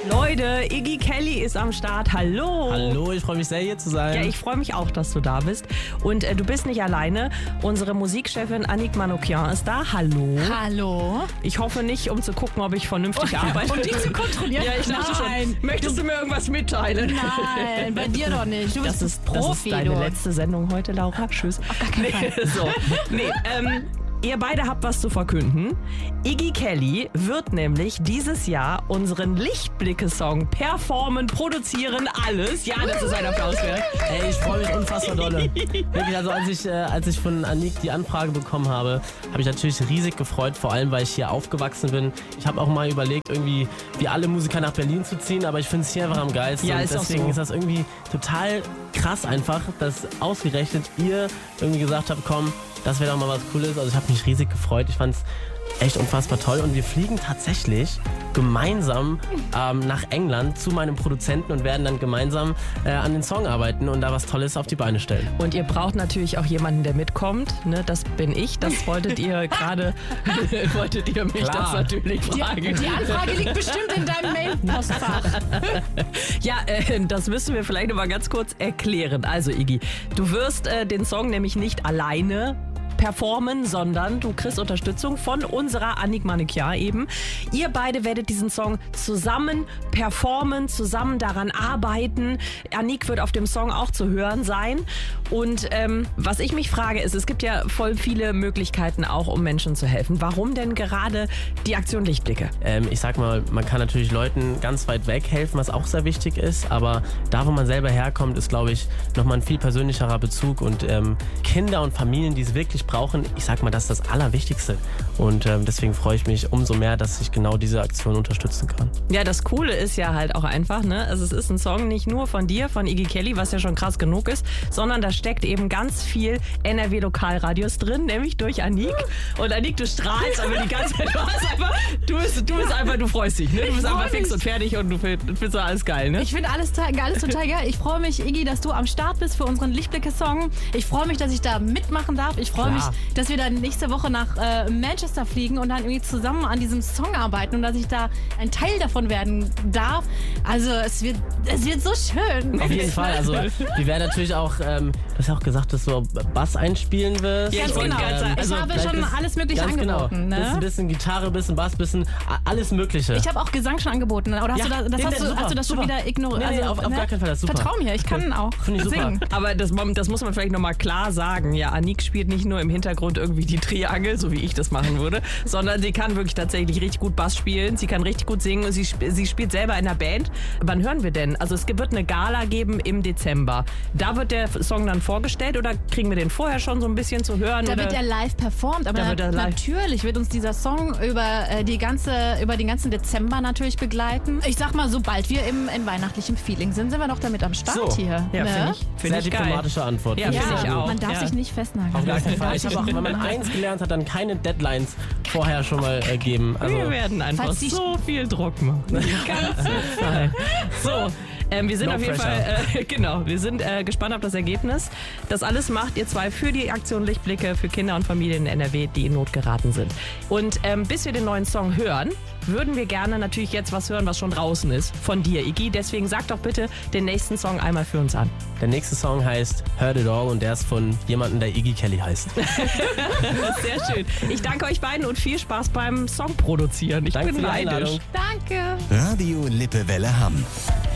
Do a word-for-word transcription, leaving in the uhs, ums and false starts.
Leute, Iggy Kelly ist am Start. Hallo. Hallo, ich freue mich sehr, hier zu sein. Ja, ich freue mich auch, dass du da bist. Und äh, du bist nicht alleine. Unsere Musikchefin Annick Manoukian ist da. Hallo. Hallo. Ich hoffe nicht, um zu gucken, ob ich vernünftig Oh, arbeite. um dich zu kontrollieren? Ja, ich dachte Nein. schon. Möchtest du mir irgendwas mitteilen? Nein, bei dir doch nicht. Du bist Das ist, Profi, das ist deine du. letzte Sendung heute, Laura. Tschüss. Auf gar keinen nee, Fall. so. nee, ähm, ihr beide habt was zu verkünden. Iggy Kelly wird nämlich dieses Jahr unseren Lichtblicke-Song performen, produzieren, alles. Ja, das ist ein Applaus wert. Ey, ich freue mich unfassbar dolle. Wirklich, also als ich, äh, als ich von Annick die Anfrage bekommen habe, habe ich natürlich riesig gefreut, vor allem, weil ich hier aufgewachsen bin. Ich habe auch mal überlegt, irgendwie wie alle Musiker nach Berlin zu ziehen, aber ich finde es hier einfach am geilsten. Ja, ist und auch deswegen so. ist das irgendwie total krass einfach, dass ausgerechnet ihr irgendwie gesagt habt, komm, das wäre doch mal was Cooles. Also ich habe mich riesig gefreut. Ich fand es echt unfassbar toll. Und wir fliegen tatsächlich gemeinsam ähm, nach England zu meinem Produzenten und werden dann gemeinsam äh, an den Song arbeiten und da was Tolles auf die Beine stellen. Und ihr braucht natürlich auch jemanden, der mitkommt. Ne, das bin ich. Das wolltet ihr gerade, wolltet ihr mich Klar. das natürlich Die, fragen. die Anfrage liegt bestimmt in deinem Mail-Postfach. Ja, äh, das müssen wir vielleicht noch mal ganz kurz erklären. Also Iggy, du wirst äh, den Song nämlich nicht alleine performen, sondern du kriegst Unterstützung von unserer Annick Manoukian eben. Ihr beide werdet diesen Song zusammen performen, zusammen daran arbeiten. Annick wird auf dem Song auch zu hören sein. Und ähm, was ich mich frage ist, es gibt ja voll viele Möglichkeiten auch, um Menschen zu helfen. Warum denn gerade die Aktion Lichtblicke? Ähm, ich sag mal, man kann natürlich Leuten ganz weit weg helfen, was auch sehr wichtig ist, aber da, wo man selber herkommt, ist, glaube ich, nochmal ein viel persönlicherer Bezug und ähm, Kinder und Familien, die es wirklich brauchen, ich sag mal, das ist das Allerwichtigste. Und ähm, deswegen freue ich mich umso mehr, dass ich genau diese Aktion unterstützen kann. Ja, das Coole ist ja halt auch einfach, ne? Also es ist ein Song nicht nur von dir, von Iggy Kelly, was ja schon krass genug ist, sondern da steckt eben ganz viel N R W-Lokalradios drin, nämlich durch Annick. Und Annick, du strahlst aber die ganze Zeit. Du, hast einfach, du, bist, du bist einfach, du freust dich, ne? Du bist Ich freu einfach fix mich. und fertig und du findest find alles geil, ne? Ich finde alles, ta- alles total geil. Ich freue mich, Iggy, dass du am Start bist für unseren Lichtblicke-Song. Ich freue mich, dass ich da mitmachen darf. Ich freue mich, Klar. dass wir dann nächste Woche nach äh, Manchester fliegen und dann irgendwie zusammen an diesem Song arbeiten und dass ich da ein Teil davon werden darf. Also es wird, es wird so schön. Auf jeden Fall. Also wir werden natürlich auch, ähm, du hast ja auch gesagt, dass du Bass einspielen wirst. Ja, ich Ganz wollte genau. gerade sagen, Ich also habe vielleicht schon ist- alles Mögliche ganz angeboten. Genau. Ne? Bisschen, bisschen Gitarre, bisschen Bass, bisschen a- alles Mögliche. Ich habe auch Gesang schon angeboten. Oder hast, Ja, du, da, das nee, hast, nee, du, super, hast du das schon super. wieder ignoriert? Nee, nee, auf- auf gar keinen Fall, das ist super. Vertrau mir, ich kann auch Finde ich super. singen. Aber das, das muss man vielleicht nochmal klar sagen. Ja, Annick spielt nicht nur im Hintergrund irgendwie die Triangel, so wie ich das machen würde, sondern sie kann wirklich tatsächlich richtig gut Bass spielen. Sie kann richtig gut singen und sie, sp- sie spielt selber in der Band. Wann hören wir denn? Also es wird eine Gala geben im Dezember. Da wird der Song dann vorgestellt oder kriegen wir den vorher schon so ein bisschen zu hören? Da oder? wird er live performt, aber Da wird er live. natürlich wird uns dieser Song über, äh, die ganze, über den ganzen Dezember natürlich begleiten. Ich sag mal, sobald wir im, in weihnachtlichem Feeling sind, sind wir doch damit am Start So. hier. Ja, ne? finde ich, find Sehr ich geil. diplomatische Antwort. Ja, Finde finde sehr ich gut. auch. Man darf Ja. sich nicht festnageln. Auf gar keinen Fall. Ich habe auch, wenn man eins gelernt hat, dann keine Deadlines vorher schon mal äh, geben. Also, Wir werden einfach Falls die- so viel Druck machen. Die ganze Zeit. So, ähm, wir sind No auf jeden pressure. Fall, äh, genau, wir sind äh, gespannt auf das Ergebnis. Das alles macht ihr zwei für die Aktion Lichtblicke für Kinder und Familien in N R W, die in Not geraten sind. Und ähm, bis wir den neuen Song hören, würden wir gerne natürlich jetzt was hören, was schon draußen ist von dir, Iggy. Deswegen sag doch bitte den nächsten Song einmal für uns an. der nächste Song heißt Heard It All und der ist von jemandem, der Iggy Kelly heißt. Sehr schön. Ich danke euch beiden und viel Spaß beim Song produzieren. Ich Danke bin für die neidisch. Einladung. Danke. Radio Lippewelle Hamm.